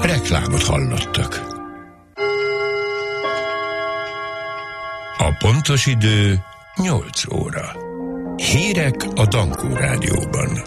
Reklámot hallottak. A pontos idő 8 óra. Hírek a Dankó Rádióban.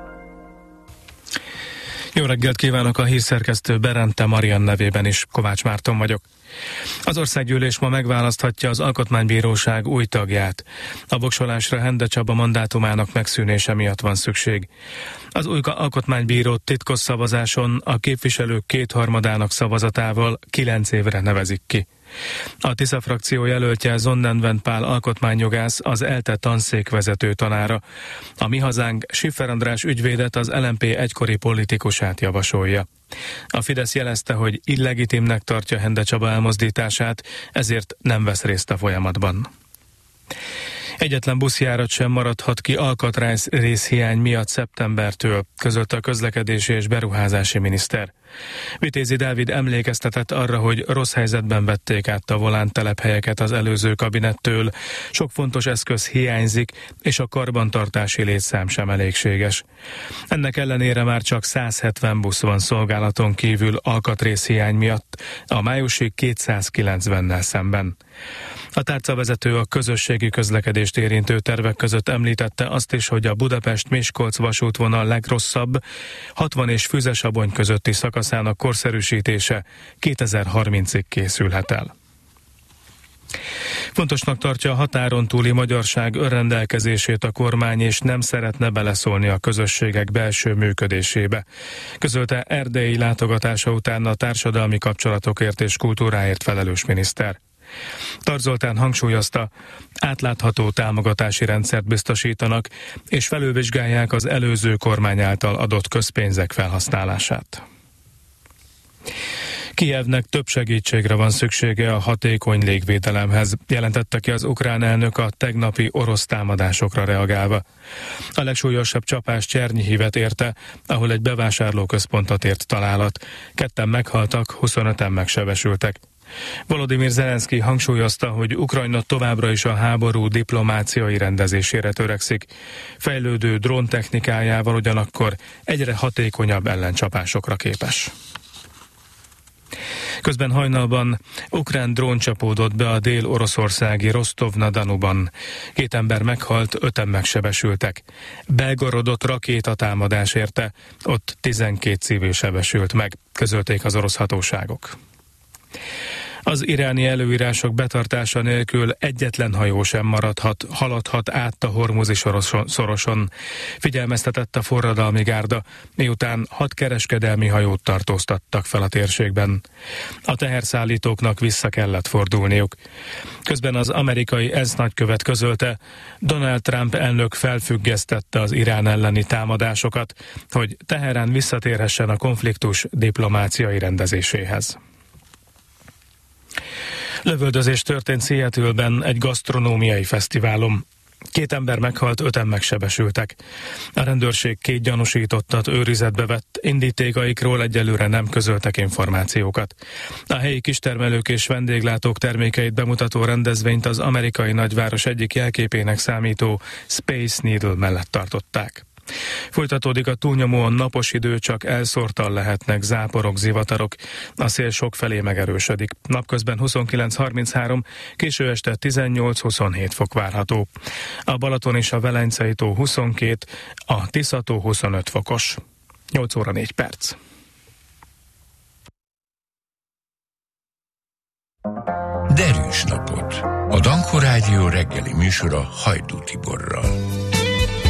Jó reggelt kívánok, a hírszerkesztő Berente Marian nevében is, Kovács Márton vagyok. Az országgyűlés ma megválaszthatja az Alkotmánybíróság új tagját. A voksolásra Hende Csaba mandátumának megszűnése miatt van szükség. Az új alkotmánybírót titkos szavazáson a képviselők 2/3 szavazatával 9 évre nevezik ki. A Tisza frakció jelöltje Sonnenwend Pál alkotmányjogász, az ELTE tanszékvezető tanára. A Mi Hazánk Schiffer András ügyvédet, az LMP egykori politikusát javasolja. A Fidesz jelezte, hogy illegitimnek tartja Hende Csaba elmozdítását, ezért nem vesz részt a folyamatban. Egyetlen buszjárat sem maradhat ki alkatrészhiány miatt szeptembertől, közölte a közlekedési és beruházási miniszter. Vitézi Dávid emlékeztetett arra, hogy rossz helyzetben vették át a Volán telephelyeket az előző kabinettől, sok fontos eszköz hiányzik, és a karbantartási létszám sem elégséges. Ennek ellenére már csak 170 busz van szolgálaton kívül alkatrészhiány miatt, a májusi 290-nel szemben. A tárcavezető a közösségi közlekedést érintő tervek között említette azt is, hogy a Budapest-Miskolc vasútvonal legrosszabb, 60 és Füzesabony közötti szakaszának korszerűsítése 2030-ig készülhet el. Fontosnak tartja a határon túli magyarság önrendelkezését a kormány, és nem szeretne beleszólni a közösségek belső működésébe, közölte erdélyi látogatása után a társadalmi kapcsolatokért és kultúráért felelős miniszter. Tarts Zoltán hangsúlyozta, átlátható támogatási rendszert biztosítanak, és felülvizsgálják az előző kormány által adott közpénzek felhasználását. Kijevnek több segítségre van szüksége a hatékony légvédelemhez, jelentette ki az ukrán elnök a tegnapi orosz támadásokra reagálva. A legsúlyosabb csapás Csernyhivet érte, ahol egy bevásárlóközpontot ért találat. 2 meghaltak, 25-en megsebesültek. Volodymyr Zelenszky hangsúlyozta, hogy Ukrajna továbbra is a háború diplomáciai rendezésére törekszik. Fejlődő dróntechnikájával ugyanakkor egyre hatékonyabb ellencsapásokra képes. Közben hajnalban ukrán drón csapódott be a dél-oroszországi Rostov-na-Donuban. 2 ember meghalt, 5-en megsebesültek. Belgorodot rakétatámadás érte, ott 12 civil sebesült meg, közölték az orosz hatóságok. Az iráni előírások betartása nélkül egyetlen hajó sem haladhat át a hormuzi szoroson, figyelmeztetett a forradalmi gárda, miután 6 kereskedelmi hajót tartóztattak fel a térségben. A teherszállítóknak vissza kellett fordulniuk. Közben az amerikai ENSZ nagykövet közölte, Donald Trump elnök felfüggesztette az Irán elleni támadásokat, hogy Teherán visszatérhessen a konfliktus diplomáciai rendezéséhez. Lövöldözés történt Seattle-ben egy gasztronómiai fesztiválon. 2 ember meghalt, 5-en megsebesültek. A rendőrség 2 gyanúsítottat őrizetbe vett, indítékaikról egyelőre nem közöltek információkat. A helyi kistermelők és vendéglátók termékeit bemutató rendezvényt az amerikai nagyváros egyik jelképének számító Space Needle mellett tartották. Folytatódik a túlnyomóan napos idő, csak elszórtan lehetnek záporok, zivatarok. A szél sokfelé megerősödik. Napközben 29-33, késő este 18-27 fok várható. A Balaton és a Velencei tó 22, a Tisza tó 25 fokos. 8 óra 4 perc. Derűs napot! A Dankó Rádió reggeli műsora Hajdú Tiborral.